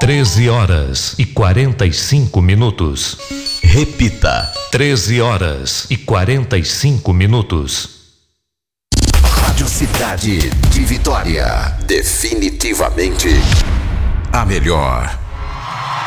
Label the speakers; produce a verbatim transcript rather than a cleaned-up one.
Speaker 1: treze horas e quarenta e cinco minutos.
Speaker 2: Repita.
Speaker 1: treze horas e quarenta e cinco minutos.
Speaker 2: Rádio Cidade de Vitória. Definitivamente a melhor.